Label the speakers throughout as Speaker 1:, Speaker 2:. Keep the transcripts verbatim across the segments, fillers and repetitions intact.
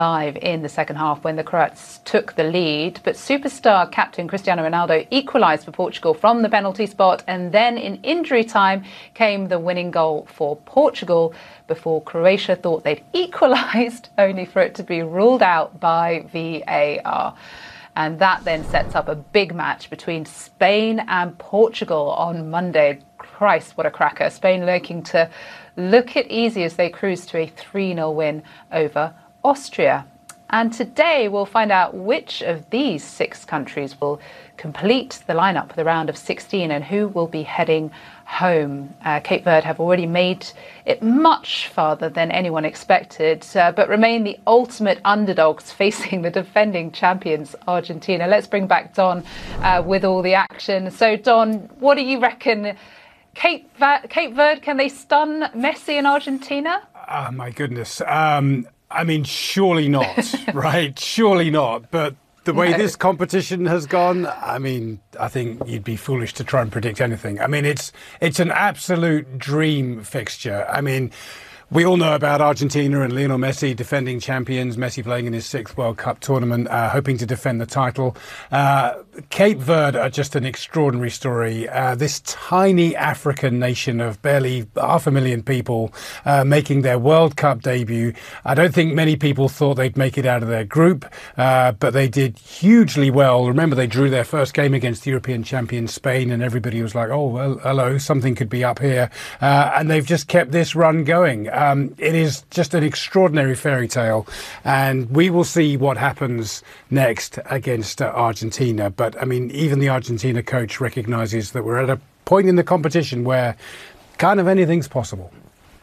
Speaker 1: Live in the second half when the Croats took the lead, but superstar captain Cristiano Ronaldo equalised for Portugal from the penalty spot, and then in injury time came the winning goal for Portugal before Croatia thought they'd equalised, only for it to be ruled out by V A R. And that then sets up a big match between Spain and Portugal on Monday. Christ, what a cracker. Spain looking to look it easy as they cruise to a three nil win over Austria. And today we'll find out which of these six countries will complete the lineup for the round of sixteen and who will be heading home. Uh, Cape Verde have already made it much farther than anyone expected, uh, but remain the ultimate underdogs facing the defending champions Argentina. Let's bring back Don uh, with all the action. So Don, what do you reckon? Cape, Va- Cape Verde, can they stun Messi and Argentina?
Speaker 2: Oh my goodness. Um... I mean, surely not, right? Surely not. But the way no. this competition has gone, I mean, I think you'd be foolish to try and predict anything. I mean, it's it's an absolute dream fixture. I mean, we all know about Argentina and Lionel Messi, defending champions. Messi playing in his sixth World Cup tournament, uh, hoping to defend the title. Uh, Cape Verde are just an extraordinary story. Uh, this tiny African nation of barely half a million people uh, making their World Cup debut. I don't think many people thought they'd make it out of their group, uh, but they did hugely well. Remember, they drew their first game against the European champion Spain, and everybody was like, oh, well, hello, something could be up here. Uh, and they've just kept this run going. Um, it is just an extraordinary fairy tale, and we will see what happens next against uh, Argentina. But, I mean, even the Argentina coach recognises that we're at a point in the competition where kind of anything's possible.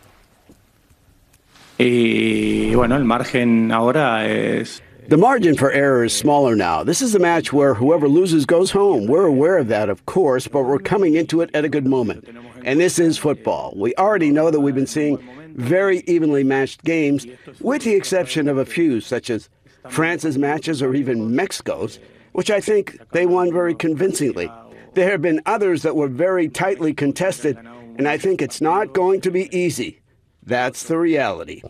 Speaker 3: Y bueno, el margen ahora es...
Speaker 4: The margin for error is smaller now. This is a match where whoever loses goes home. We're aware of that, of course, but we're coming into it at a good moment. And this is football. We already know that we've been seeing very evenly matched games, with the exception of a few, such as France's matches or even Mexico's, which I think they won very convincingly. There have been others that were very tightly contested, and I think it's not going to be easy. That's the reality.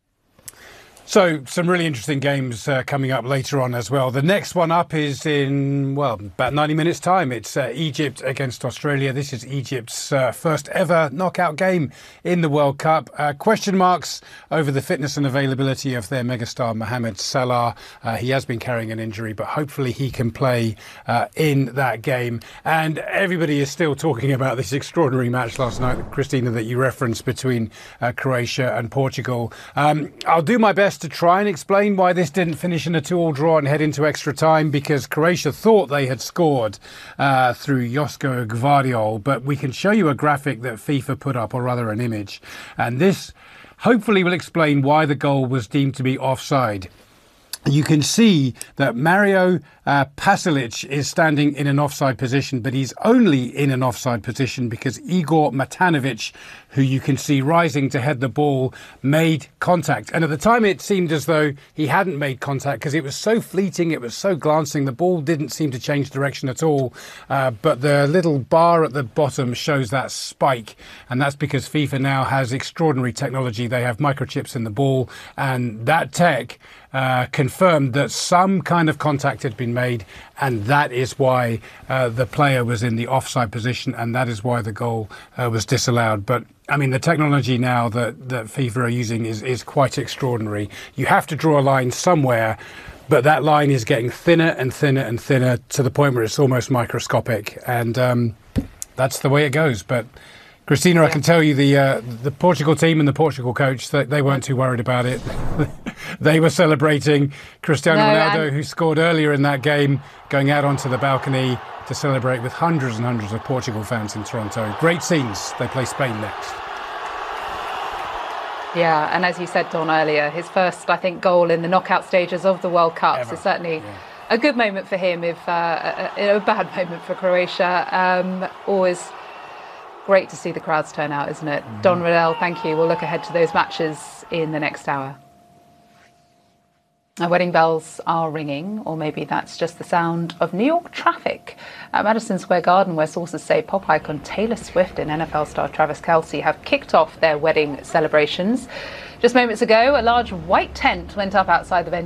Speaker 2: So, some really interesting games uh, coming up later on as well. The next one up is in, well, about ninety minutes' time. It's uh, Egypt against Australia. This is Egypt's uh, first ever knockout game in the World Cup. Uh, question marks over the fitness and availability of their megastar Mohamed Salah. Uh, he has been carrying an injury, but hopefully he can play uh, in that game. And everybody is still talking about this extraordinary match last night, Christina, that you referenced between uh, Croatia and Portugal. Um, I'll do my best to try and explain why this didn't finish in a two all draw and head into extra time, because Croatia thought they had scored uh, through Josko Gvardiol, but we can show you a graphic that FIFA put up, or rather an image, and this hopefully will explain why the goal was deemed to be offside. You can see that Mario uh, Pasalic is standing in an offside position, but he's only in an offside position because Igor Matanovic, who you can see rising to head the ball, made contact. And at the time it seemed as though he hadn't made contact because it was so fleeting, it was so glancing, the ball didn't seem to change direction at all. Uh, but the little bar at the bottom shows that spike, and that's because FIFA now has extraordinary technology. They have microchips in the ball, and that tech uh, confirmed that some kind of contact had been made, and that is why uh, the player was in the offside position, and that is why the goal uh, was disallowed. But I mean, the technology now that, that FIFA are using is, is quite extraordinary. You have to draw a line somewhere, but that line is getting thinner and thinner and thinner to the point where it's almost microscopic, and um, that's the way it goes. But Christina, yeah. I can tell you the uh, the Portugal team and the Portugal coach, they, they weren't too worried about it. They were celebrating Cristiano
Speaker 1: no,
Speaker 2: Ronaldo,
Speaker 1: and-
Speaker 2: who scored earlier in that game, going out onto the balcony to celebrate with hundreds and hundreds of Portugal fans in Toronto. Great scenes. They play Spain next.
Speaker 1: Yeah, and as you said, Don, earlier, his first, I think, goal in the knockout stages of the World Cup.
Speaker 2: Ever.
Speaker 1: So certainly
Speaker 2: yeah.
Speaker 1: a good moment for him, if uh, a, a bad moment for Croatia. Um, always great to see the crowds turn out, isn't it? Mm-hmm. Don Riddell, thank you. We'll look ahead to those matches in the next hour. Our wedding bells are ringing, or maybe that's just the sound of New York traffic. At Madison Square Garden, where sources say pop icon Taylor Swift and N F L star Travis Kelce have kicked off their wedding celebrations. Just moments ago, a large white tent went up outside the venue